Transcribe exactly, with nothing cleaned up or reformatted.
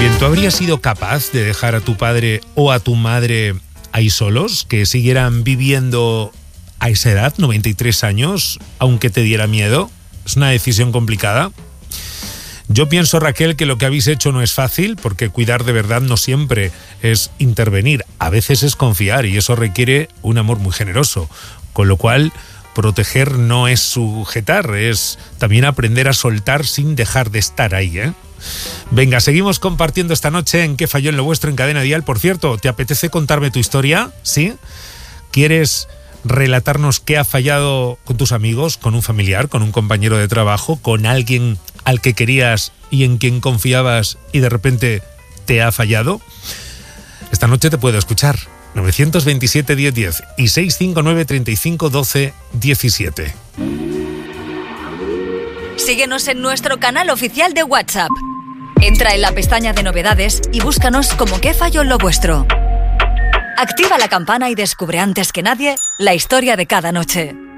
Bien, ¿tú habrías sido capaz de dejar a tu padre o a tu madre ahí solos, que siguieran viviendo a esa edad, noventa y tres años, aunque te diera miedo? ¿Es una decisión complicada? Yo pienso, Raquel, que lo que habéis hecho no es fácil, porque cuidar de verdad no siempre es intervenir, a veces es confiar, y eso requiere un amor muy generoso, con lo cual proteger no es sujetar, es también aprender a soltar sin dejar de estar ahí, ¿eh? Venga, seguimos compartiendo esta noche en ¿Qué falló en lo vuestro? En Cadena Dial. Por cierto, ¿te apetece contarme tu historia? ¿Sí? ¿Quieres relatarnos qué ha fallado con tus amigos, con un familiar, con un compañero de trabajo, con alguien al que querías y en quien confiabas y de repente te ha fallado? Esta noche te puedo escuchar. nueve dos siete, diez diez y seis cinco nueve, treinta y cinco, doce, diecisiete. Síguenos en nuestro canal oficial de WhatsApp. Entra en la pestaña de novedades y búscanos como ¿Qué falló en lo vuestro? Activa la campana y descubre antes que nadie la historia de cada noche.